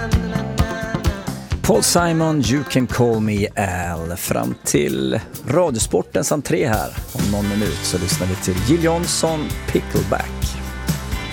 Paul Simon, You Can Call Me Al. Fram till Radiosportens entré här om någon minut så lyssnar vi till Jill Johnson, Pickleback.